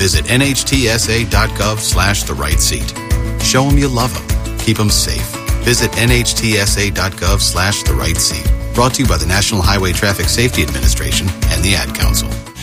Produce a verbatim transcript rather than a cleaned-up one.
Visit nhtsa.gov slash the right seat. Show them you love them. Keep them safe. Visit nhtsa.gov slash the right seat. Brought to you by the National Highway Traffic Safety Administration and the Ad Council.